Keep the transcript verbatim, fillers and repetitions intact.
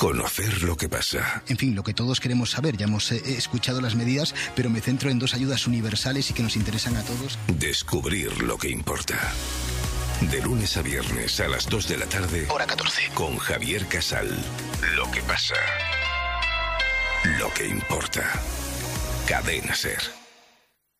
Conocer lo que pasa. En fin, lo que todos queremos saber. Ya hemos eh, escuchado las medidas, pero me centro en dos ayudas universales y que nos interesan a todos. Descubrir lo que importa. De lunes a viernes a las dos de la tarde. Hora catorce. Con Javier Casal. Lo que pasa. Lo que importa. Cadena Ser.